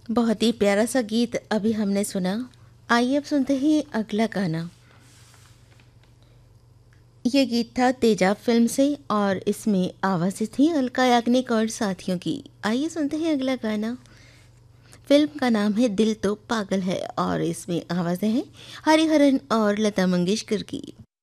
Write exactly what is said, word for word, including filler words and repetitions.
बहुत ही प्यारा सा गीत अभी हमने सुना। आइए अब सुनते हैं अगला गाना। ये गीत था तेजाब फिल्म से और इसमें आवाज़ें थी अलका याग्निक और साथियों की। आइए सुनते हैं अगला गाना। फिल्म का नाम है दिल तो पागल है और इसमें आवाज़ें हैं हरिहरन और लता मंगेशकर की।